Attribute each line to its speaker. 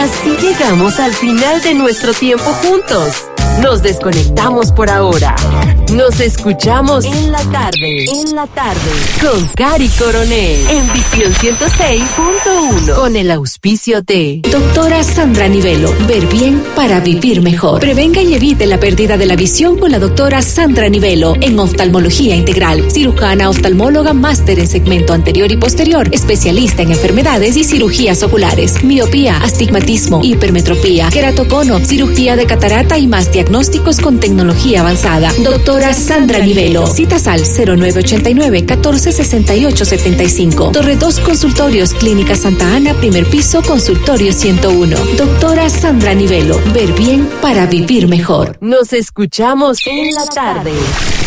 Speaker 1: Así llegamos al final de nuestro tiempo juntos. Nos desconectamos por ahora. Nos escuchamos en la tarde. Con Cari Coronel. En Visión 106.1. Con el auspicio de
Speaker 2: Doctora Sandra Nivelo. Ver bien para vivir mejor. Prevenga y evite la pérdida de la visión con la doctora Sandra Nivelo. En oftalmología integral. Cirujana oftalmóloga, máster en segmento anterior y posterior. Especialista en enfermedades y cirugías oculares. Miopía, astigmatismo, hipermetropía, queratocono, cirugía de catarata y más diagnósticos con tecnología avanzada. Doctora Sandra Nivelo. Citas al 0989-146875. Torre 2 Consultorios, Clínica Santa Ana, primer piso, Consultorio 101. Doctora Sandra Nivelo. Ver bien para vivir mejor.
Speaker 1: Nos escuchamos en la tarde.